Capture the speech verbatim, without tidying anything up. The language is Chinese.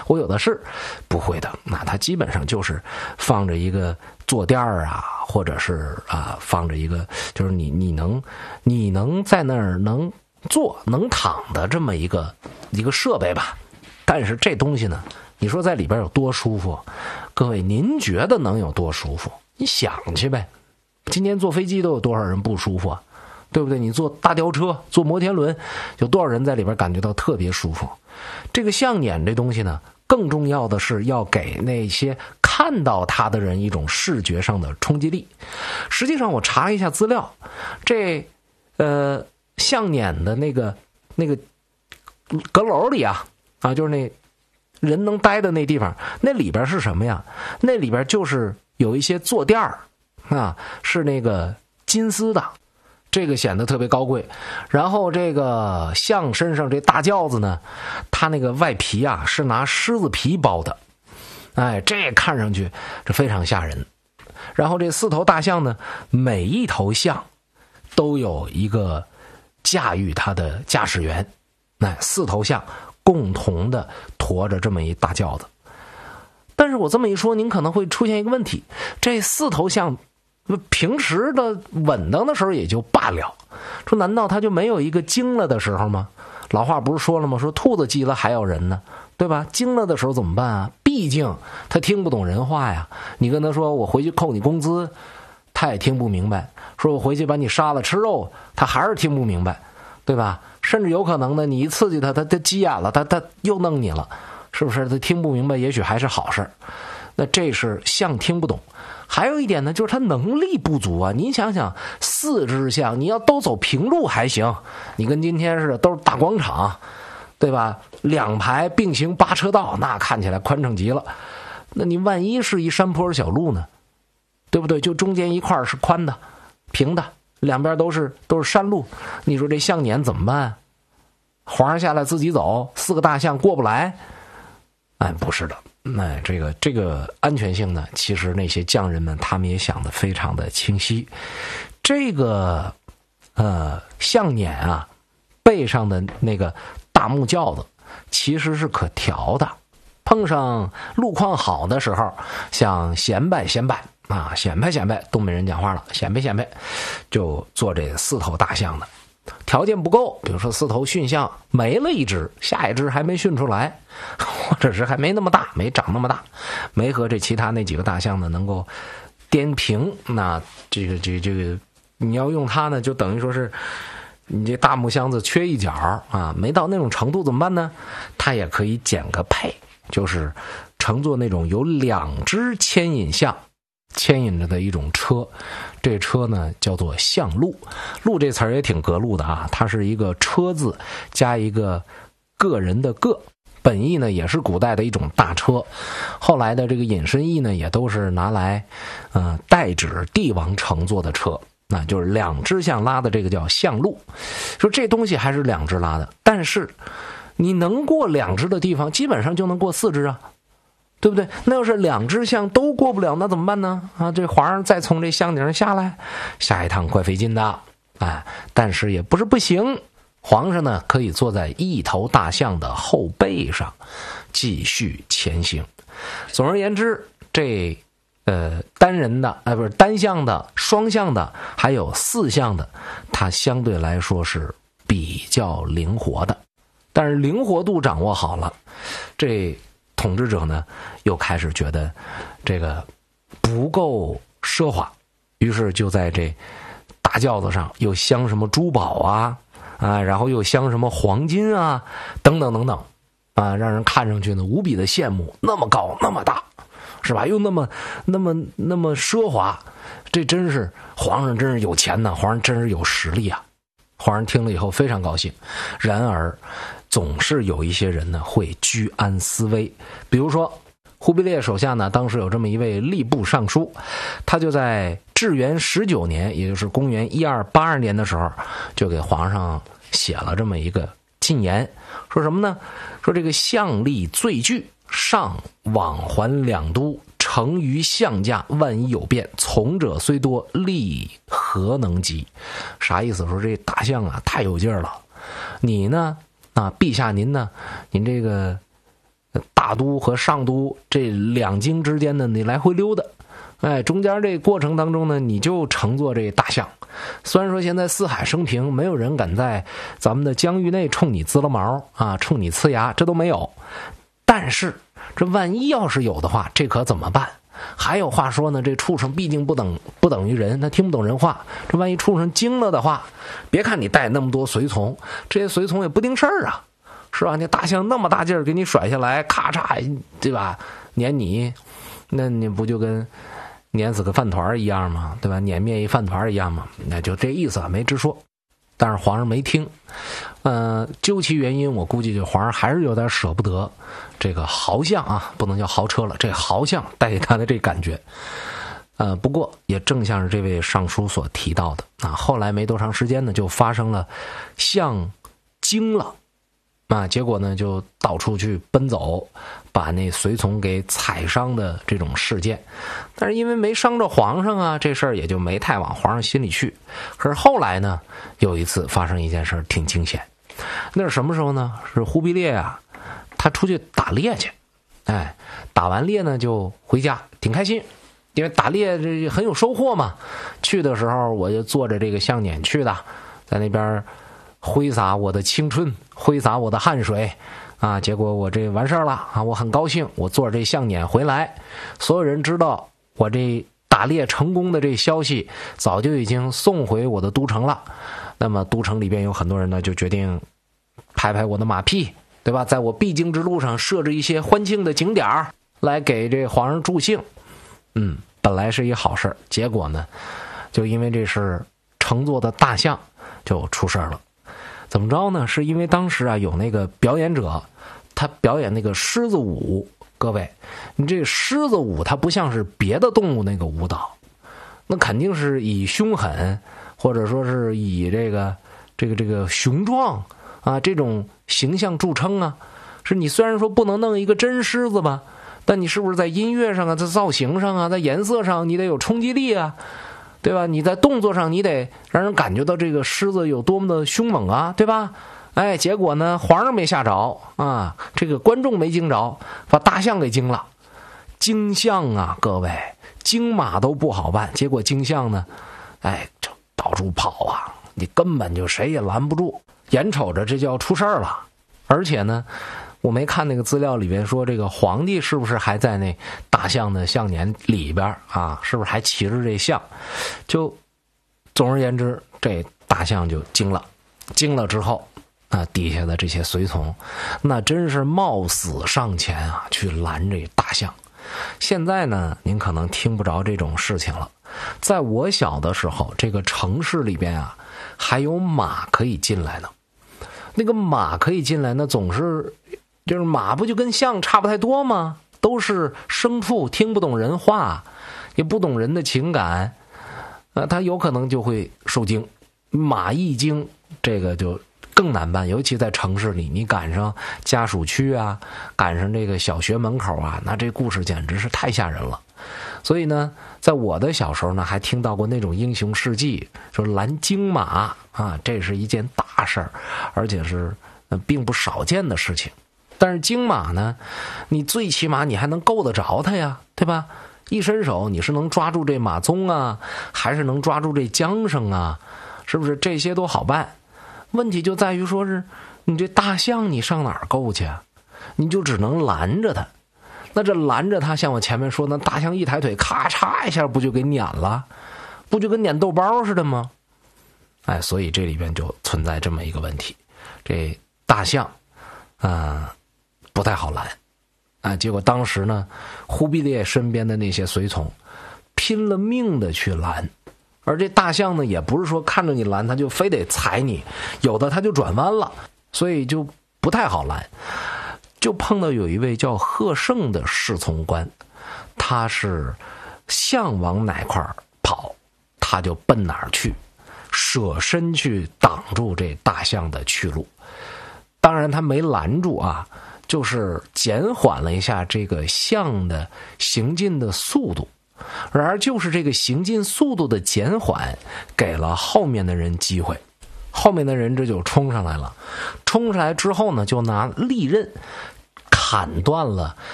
我有的是。不会的，那它基本上就是放着一个坐垫儿啊，或者是啊放着一个，就是你你能你能在那儿能坐能躺的这么一个一个设备吧。但是这东西呢，你说在里边有多舒服？各位，您觉得能有多舒服？你想去呗。今天坐飞机都有多少人不舒服啊？对不对？你坐大吊车、坐摩天轮，有多少人在里边感觉到特别舒服？这个项辇这东西呢，更重要的是要给那些看到它的人一种视觉上的冲击力。实际上，我查了一下资料，这呃项辇的那个那个阁楼里啊啊，就是那人能待的那地方，那里边是什么呀？那里边就是有一些坐垫儿啊，是那个金丝的。这个显得特别高贵，然后这个象身上这大轿子呢，它那个外皮啊是拿狮子皮包的，哎，这看上去是非常吓人。然后这四头大象呢，每一头象都有一个驾驭它的驾驶员，哎，四头象共同的驮着这么一大轿子。但是我这么一说，您可能会出现一个问题，这四头象平时的稳当的时候也就罢了，说难道他就没有一个惊了的时候吗？老话不是说了吗？说兔子急了还有人呢，对吧？惊了的时候怎么办啊？毕竟他听不懂人话呀。你跟他说我回去扣你工资，他也听不明白；说我回去把你杀了吃肉，他还是听不明白，对吧？甚至有可能呢，你一刺激他，他他急眼了，他他又弄你了，是不是？他听不明白，也许还是好事。那这是象听不懂。还有一点呢，就是他能力不足啊！您想想，四只象，你要都走平路还行，你跟今天似的都是大广场，对吧？两排并行八车道，那看起来宽敞极了。那你万一是一山坡小路呢？对不对？就中间一块是宽的、平的，两边都是都是山路，你说这象辇怎么办？皇上下来自己走，四个大象过不来？哎，不是的。那这个这个安全性呢，其实那些匠人们他们也想得非常的清晰。这个呃项辇啊，背上的那个大木轿子其实是可调的，碰上路况好的时候，想显摆显摆啊，显摆显摆，东北人讲话了，显摆显摆，就做这四头大象的。条件不够，比如说四头驯象没了一只，下一只还没驯出来，或者是还没那么大，没长那么大，没和这其他那几个大象呢能够颠平，那这个这个、这个你要用它呢，就等于说是你这大木箱子缺一角啊，没到那种程度怎么办呢？它也可以捡个配，就是乘坐那种有两只牵引象牵引着的一种车，这车呢叫做象鹿。鹿这词儿也挺格路的啊，它是一个车字加一个个人的个，本意呢也是古代的一种大车，后来的这个引申义呢也都是拿来呃代指帝王乘坐的车，那就是两只象拉的，这个叫象鹿。说这东西还是两只拉的，但是你能过两只的地方基本上就能过四只啊，对不对？那要是两只象都过不了，那怎么办呢？啊，这皇上再从这象顶上下来，下一趟怪费劲的，哎，但是也不是不行。皇上呢，可以坐在一头大象的后背上，继续前行。总而言之，这呃单人的，哎、呃，不是单向的、双向的，还有四向的，它相对来说是比较灵活的。但是灵活度掌握好了，这统治者呢又开始觉得这个不够奢华，于是就在这大轿子上又镶什么珠宝啊啊，然后又镶什么黄金啊等等等等啊，让人看上去呢无比的羡慕，那么高那么大，是吧？又那么那么那么奢华，这真是皇上真是有钱呐，皇上真是有实力啊。皇上听了以后非常高兴，然而总是有一些人呢会居安思危，比如说忽必烈手下呢当时有这么一位吏部尚书，他就在至元十九年，也就是公元一二八二年的时候，就给皇上写了这么一个进言，说什么呢？说这个象吏罪惧，上往还两都，乘于象驾，万一有变，从者虽多，力何能及？啥意思？说这大象啊太有劲儿了，你呢啊，陛下您呢，您这个大都和上都这两京之间呢，你来回溜达，哎，中间这过程当中呢，你就乘坐这大象。虽然说现在四海升平，没有人敢在咱们的疆域内冲你滋了毛啊，冲你呲牙，这都没有。但是这万一要是有的话，这可怎么办？还有话说呢，这畜生毕竟不等不等于人，他听不懂人话。这万一畜生惊了的话，别看你带那么多随从，这些随从也不定事儿啊，是吧？那大象那么大劲儿给你甩下来，咔嚓，对吧？撵你，那你不就跟撵死个饭团一样吗？对吧？撵灭一饭团一样吗？那就这意思啊，没直说。但是皇上没听，呃，究其原因，我估计就皇上还是有点舍不得这个豪象啊，不能叫豪车了，这豪象带给他的这感觉。呃，不过也正像是这位尚书所提到的啊，后来没多长时间呢，就发生了象惊了啊，结果呢就到处去奔走，把那随从给踩伤的这种事件。但是因为没伤着皇上啊，这事儿也就没太往皇上心里去。可是后来呢，有一次发生一件事挺惊险。那是什么时候呢？是忽必烈啊，他出去打猎去，哎，打完猎呢就回家，挺开心，因为打猎这很有收获嘛。去的时候我就坐着这个象辇去的，在那边挥洒我的青春，挥洒我的汗水啊！结果我这完事儿了啊，我很高兴，我坐着这象辇回来，所有人知道我这打猎成功的这消息，早就已经送回我的都城了。那么都城里边有很多人呢，就决定拍拍我的马屁，对吧？在我必经之路上设置一些欢庆的景点来给这皇上助兴。嗯，本来是一好事，结果呢，就因为这是乘坐的大象，就出事了。怎么着呢？是因为当时啊有那个表演者，他表演那个狮子舞。各位，你这狮子舞它不像是别的动物那个舞蹈，那肯定是以凶狠或者说是以这个这个这个雄壮啊这种形象著称啊。是你虽然说不能弄一个真狮子吧，但你是不是在音乐上啊，在造型上啊，在颜色上你得有冲击力啊，对吧？你在动作上你得让人感觉到这个狮子有多么的凶猛啊，对吧？哎，结果呢，皇上没吓着啊，这个观众没惊着，把大象给惊了。惊象啊，各位，惊马都不好办，结果惊象呢，哎，就到处跑啊，你根本就谁也拦不住，眼瞅着这就要出事儿了。而且呢，我没看那个资料里边说这个皇帝是不是还在那大象的象辇里边啊，是不是还骑着这象？就总而言之，这大象就惊了，惊了之后啊，底下的这些随从那真是冒死上前啊，去拦这大象。现在呢，您可能听不着这种事情了。在我小的时候，这个城市里边啊，还有马可以进来呢。那个马可以进来，那总是就是马不就跟象差不太多吗？都是牲畜，听不懂人话，也不懂人的情感，呃，他有可能就会受惊。马一惊，这个就更难办，尤其在城市里，你赶上家属区啊，赶上这个小学门口啊，那这故事简直是太吓人了。所以呢，在我的小时候呢，还听到过那种英雄事迹，说拦京马啊，这是一件大事儿，而且是、呃、并不少见的事情。但是京马呢，你最起码你还能够得着它呀，对吧？一伸手你是能抓住这马鬃啊，还是能抓住这缰绳啊？是不是这些都好办？问题就在于说是你这大象你上哪儿够去啊？你就只能拦着它。那这拦着它，像我前面说，那大象一抬腿，咔嚓一下不就给撵了？不就跟撵豆包似的吗？哎，所以这里边就存在这么一个问题，这大象啊、呃、不太好拦啊。结果当时呢，忽必烈身边的那些随从拼了命的去拦，而这大象呢，也不是说看着你拦他就非得踩你，有的他就转弯了，所以就不太好拦。就碰到有一位叫贺胜的侍从官，他是象往哪块跑，他就奔哪儿去，舍身去挡住这大象的去路。当然他没拦住啊，就是减缓了一下这个象的行进的速度。然而就是这个行进速度的减缓，给了后面的人机会。后面的人这就冲上来了，冲上来之后呢，就拿利刃砍断了